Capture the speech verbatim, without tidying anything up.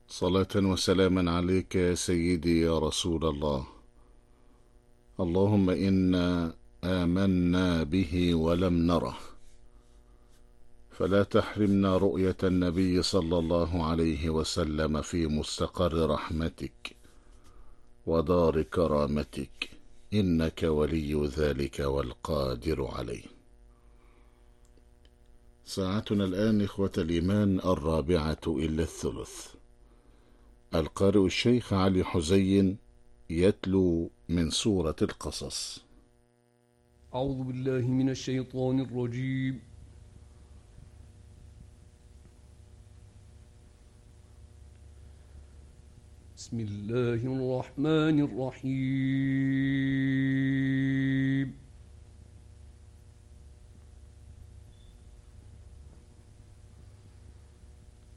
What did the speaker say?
صلاة وسلاما عليك يا سيدي يا رسول الله. اللهم إنا آمنا به ولم نره، فلا تحرمنا رؤية النبي صلى الله عليه وسلم في مستقر رحمتك ودار كرامتك، إنك ولي ذلك والقادر عليه. ساعتنا الآن إخوة الإيمان الرابعة إلا الثلث. القارئ الشيخ علي حزين يتلو من سورة القصص. أعوذ بالله من الشيطان الرجيم. بسم الله الرحمن الرحيم.